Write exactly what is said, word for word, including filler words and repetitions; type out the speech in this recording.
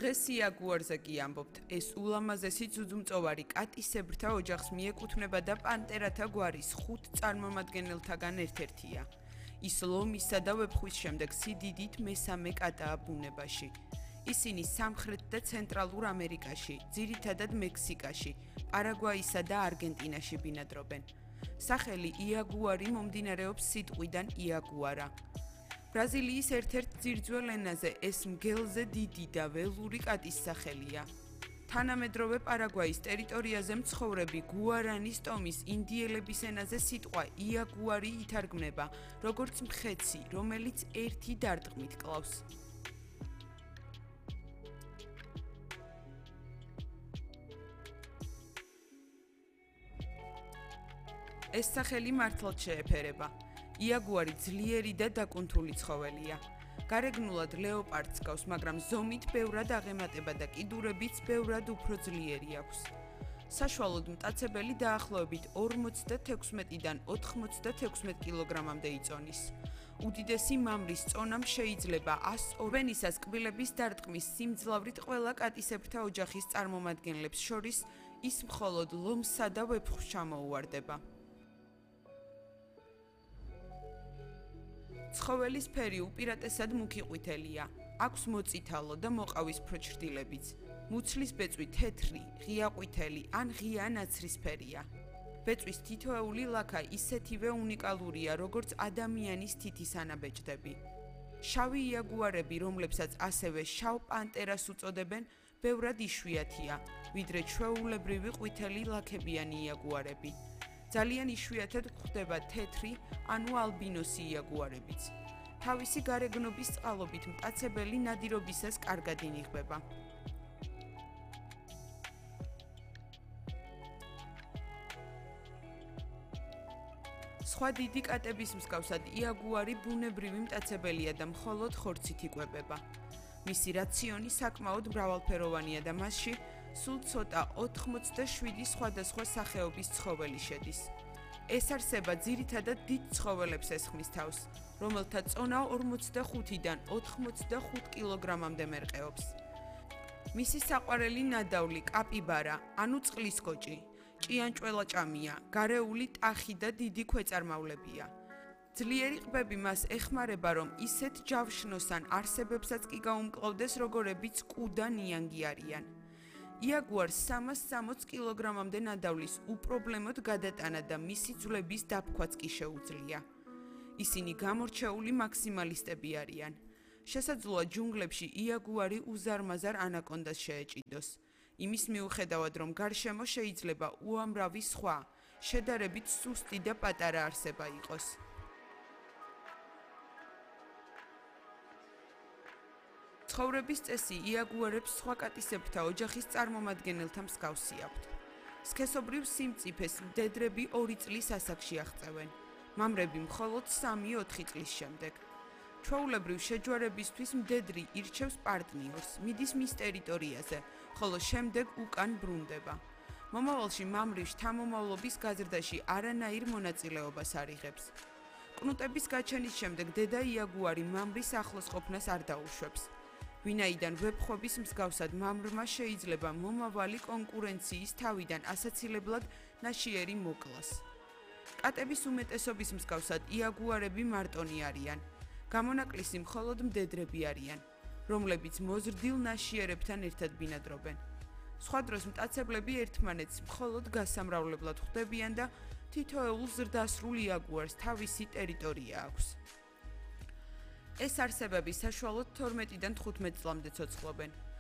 დღეს იაგუარზე კი ამბობთ, ეს ულამაზესი ძუძუმწოვარი კატისებრთა ოჯახს მიეკუთვნება და პანტერათა გვარის ხუთ წარმომადგენელთაგან ერთ-ერთია. ის ლომისა და ვეფხვის შემდეგ სიდიდით მესამე კატაა ბუნებაში. ისინი სამხრეთ და ცენტრალურ ამერიკაში, ძირითადად მექსიკაში, პარაგვაისა და არგენტინაში ბინადრობენ. სახელი იაგუარი მომდინარეობს სიტყვიდან იაგუარა. ბრაზილიის ერთ-ერთ ძირძველ ენაზე ეს მგელზე დიდი და ველური კატის სახელია. თანამედროვე პარაგვაის ტერიტორიაზე მცხოვრები გუარანის ტომის ინდიელების ენაზე სიტყვა იაგუარი ითარგმნება, როგორც მხეცი, რომელიც ერთი დარტყმით კლავს. ეს სახელი მართლაც შეეფერება. იაგუარი ძლიერი და დაკუნთული ცხოველია. გარეგნულად ლეოპარდს გავს, მაგრამ ზომით ბევრად აღემატება და კიდურებიც ბევრად უფრო ძლიერი აქვს. საშუალოდ მტაცებელი დაახლოებით ორმოცდათექვსმეტიდან ოთხმოცდათექვსმეტ კილოგრამამდე იწონის. უდიდესი მამრის წონამ შეიძლება ას ორვენისას კბილების დარტყმის სიმძლავრით ყველა კატისებრთა ოჯახის წარმომადგენლებს შორის ის მხოლოდ ლომსა და ვეფხვს ჩამოუვარდება. ცხოველის ფერი უპირატესად მუქიყვითელია, აქვს მოწითალო და მოყავისფრო ჩრდილებიც. მუცლის ბეწვი თეთრი, ღიაყვითელი ან ღია ნაცრისფერია. ბეწვის თითოეული ლაქა ისეთივე უნიკალურია, როგორც ადამიანის თითის ანაბეჭდები. შავი იაგუარები, რომლებსაც ასევე შავ პანტერას უწოდებენ, ბევრად იშვიათია, ვიდრე ჩვეულებრივი ყვითელი ლაქებიანი იაგუარები. ძალიან იშვიათად გვხვდება თეთრი, ანუ ალბინოსი იაგუარებიც. თავისი გარეგნობის წყალობით მტაცებელი ნადირობისას კარგად ინიღბება. სხვა დიდი კატების მსგავსად იაგუარი ბუნებრივი მტაცებელია და მხოლოდ ხორცით იკვებება. მისი რაციონი საკმაოდ მრავალფეროვანია და მასში სულ ცოტა ოთხმოცდაშვიდი სხვადასხვა სახეობის ცხოველი შედის. ეს არსება ძირითადად დიდ ცხოველებს ესხმის თავს, რომელთა წონა ორმოცდახუთიდან ოთხმოცდახუთ კილოგრამამდე მერყეობს. მისი საყვარელი ნადავლი კაპიბარა, ანუ წყლის კოჭი, ჭიანჭველაჭამია, გარეული ტახი და დიდი ქვეწარმავლებია. ძლიერი ყბები მას ეხმარება, რომ ისეთ ჯავშნოსან არსებებსაც კი გაუმკლავდეს, როგორებიც კუ და ნიანგი არიან. იაგუარს სამას სამოცდ კილოგრამამდე ნადავლის უპრობლემოდ გადატანა და მისი ძვლების დაფქვაც კი შეუძლია. ისინი გამორჩეული მაქსიმალისტები არიან. შესაძლოა ჯუნგლებში იაგუარი უზარმაზარ ანაკონდას შეეჭიდოს. იმის მიუხედავად, რომ გარშემო შეიძლება უამრავი სხვა, შედარებით სუსტი და პატარა არსება იყოს. ცხოვრების წესი იაგუარებს სხვა კატისებრთა ოჯახის წარმომადგენელთა მსგავსი აქვთ. სქესობრივ სიმწიფეს მდედრები ორი წლის ასაკში აღწევენ, მამრები მხოლოდ სამი-ოთხი წლის შემდეგ. ჩვეულებრივ შეჯვარებისთვის მდედრი ირჩევს პარტნიორს, მიდის მის ტერიტორიაზე, ხოლო შემდეგ უკან ბრუნდება. მომავალში მამრი შთამომავლობის გაზრდაში არანაირ მონაწილეობას არ იღებს. კნუტების გაჩენის შემდეგ დედა იაგუარი მამრის ახლოს ყოფნას არ დაუშვებს. ვინაიდან ვეფხვების მსგავსად მამრმა შეიძლება მომავალი კონკურენციის თავიდან ასაცილებლად ნაშიერი მოკლას. კატების უმეტესობის მსგავსად იაგუარები მარტონი არიან. გამონაკლისი მხოლოდ მდედრები არიან, რომლებიც მოზრდილ ნაშიერებთან ერთად ბინადრობენ. სხვა დროს მტაცებლები ერთმანეთს მხოლოდ გასამრავლებლად ხვდებიან და თითოეულ ზრდასრულ იაგუარს თავისი ტერიტორია აქვს. ეს არსებები საშუალოდ თორმეტიდან თხუთმეტ წლამდე ცოცხლობენ.